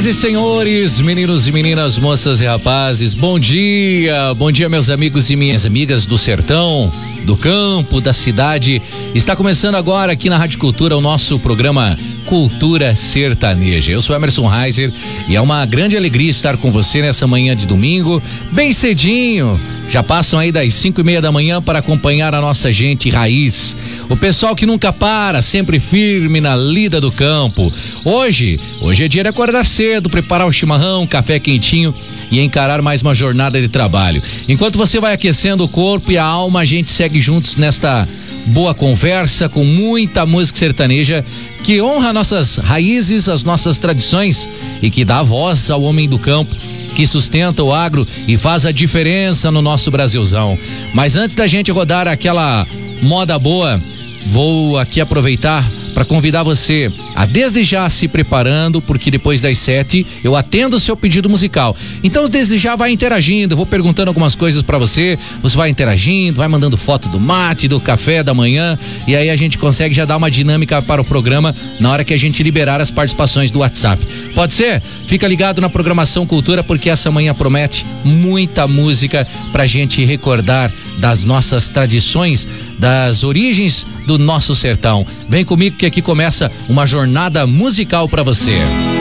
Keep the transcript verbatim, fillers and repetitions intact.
Senhoras e senhores, meninos e meninas, moças e rapazes, bom dia, bom dia meus amigos e minhas amigas do sertão, do campo, da cidade. Está começando agora aqui na Rádio Cultura o nosso programa Cultura Sertaneja. Eu sou Emerson Reiser e é uma grande alegria estar com você nessa manhã de domingo, bem cedinho. Já passam aí das cinco e meia da manhã para acompanhar a nossa gente raiz. O pessoal que nunca para, sempre firme na lida do campo. Hoje, hoje é dia de acordar cedo, preparar o chimarrão, café quentinho e encarar mais uma jornada de trabalho. Enquanto você vai aquecendo o corpo e a alma, a gente segue juntos nesta boa conversa com muita música sertaneja que honra nossas raízes, as nossas tradições e que dá voz ao homem do campo, que sustenta o agro e faz a diferença no nosso Brasilzão. Mas antes da gente rodar aquela moda boa, vou aqui aproveitar para convidar você a desde já se preparando, porque depois das sete eu atendo o seu pedido musical. Então desde já vai interagindo, eu vou perguntando algumas coisas para você, você vai interagindo, vai mandando foto do mate, do café da manhã, e aí a gente consegue já dar uma dinâmica para o programa na hora que a gente liberar as participações do WhatsApp. Pode ser? Fica ligado na programação Cultura, porque essa manhã promete muita música pra gente recordar das nossas tradições, das origens do nosso sertão. Vem comigo que aqui começa uma jornada musical pra você.